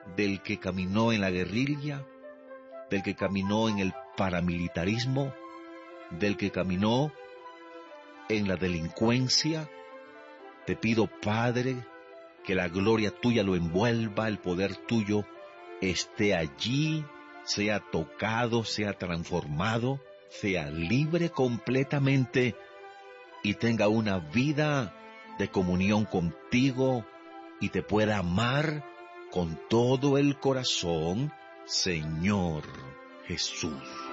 del que caminó en la guerrilla, del que caminó en el paramilitarismo, del que caminó en la delincuencia. Te pido, Padre, que la gloria tuya lo envuelva, el poder tuyo esté allí, sea tocado, sea transformado, sea libre completamente y tenga una vida de comunión contigo y te pueda amar con todo el corazón, Señor Jesús.